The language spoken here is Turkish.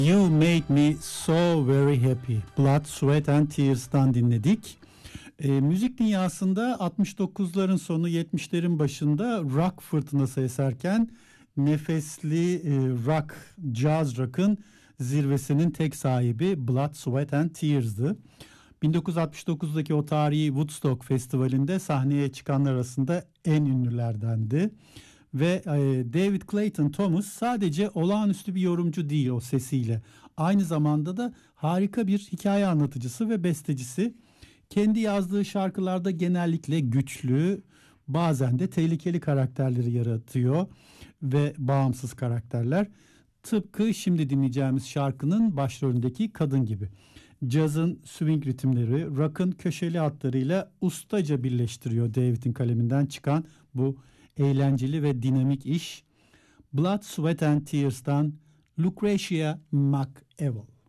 You Made Me So Very Happy, Blood, Sweat and Tears'tan dinledik. Müzik dünyasında 69'ların sonu 70'lerin başında rock fırtınası eserken nefesli rock, jazz rock'ın zirvesinin tek sahibi Blood, Sweat and Tears'dı. 1969'daki o tarihi Woodstock Festivali'nde sahneye çıkanlar arasında en ünlülerdendi. Ve David Clayton Thomas sadece olağanüstü bir yorumcu değil o sesiyle. Aynı zamanda da harika bir hikaye anlatıcısı ve bestecisi. Kendi yazdığı şarkılarda genellikle güçlü, bazen de tehlikeli karakterleri yaratıyor ve bağımsız karakterler. Tıpkı şimdi dinleyeceğimiz şarkının başrolündeki kadın gibi. Cazın swing ritimleri, rock'ın köşeli hatlarıyla ustaca birleştiriyor David'in kaleminden çıkan bu eğlenceli ve dinamik iş. Blood, Sweat and Tears'tan Lucretia McEvoy.